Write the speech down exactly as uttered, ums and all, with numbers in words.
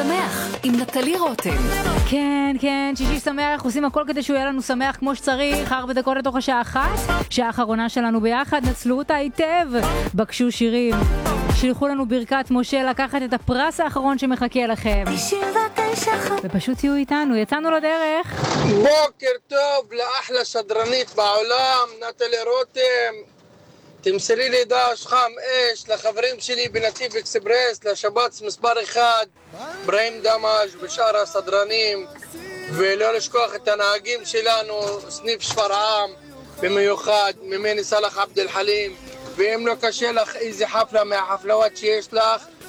שמח עם נטלי רותם. כן, כן, שישי שמח, עושים הכל כדי שהוא יהיה לנו שמח כמו שצריך. ארבע דקות לתוך השעה אחת, שעה האחרונה שלנו ביחד, נצלו אותה היטב, בקשו שירים, שילחו לנו ברכת משה לקחת את הפרס האחרון שמחכה לכם, ופשוט תהיו איתנו, יצאנו לדרך. בוקר טוב לאחלה שדרנית בעולם, נטלי רותם. תמסרי לי דש חם אש לחברים שלי בנתיב אקספרס, לשבץ מספר אחד, אברהים דמאש ושאר הסדרנים, ולא לשכוח את הנהגים שלנו, סניף שפרעם במיוחד, ממני סלח עבד אל חלים. ואם לא קשה לך איזה חפלה מהחפלאות שיש לך,